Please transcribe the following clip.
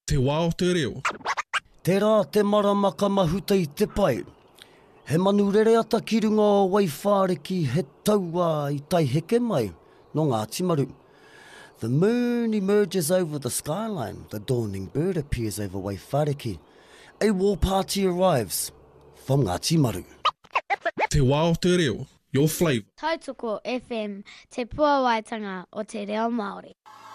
Te wā o te reo. Tērā te maramaka mahuta I te pai. He manu rere ata ki runga o Waiwhāreki he taua I tai heke mai no ngā timaru. The moon emerges over the skyline. The dawning bird appears over Waiwhāreki. A war party arrives from ngā timaru. Te wā o te reo. Your flavour. Tautoko FM, te puawaitanga o te reo Māori.